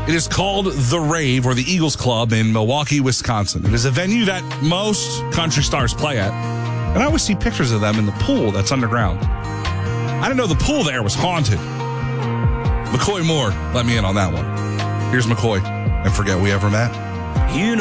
It is called The Rave, or the Eagles Club in Milwaukee, Wisconsin. It is a venue that most country stars play at. And I always see pictures of them in the pool that's underground. I didn't know the pool there was haunted. McCoy Moore let me in on that one. Here's McCoy. And forget we ever met.